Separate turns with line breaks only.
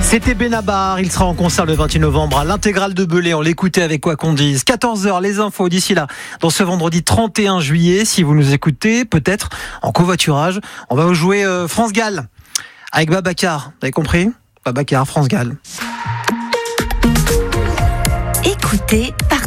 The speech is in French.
C'était Benabar, il sera en concert le 28 novembre à l'Intégrale de Belay, on l'écoutait avec quoi qu'on dise. 14h, les infos d'ici là, dans ce vendredi 31 juillet, si vous nous écoutez, peut-être en covoiturage, on va vous jouer France-Galles avec Babacar, vous avez compris ? Babacar, France-Galles.
Écoutez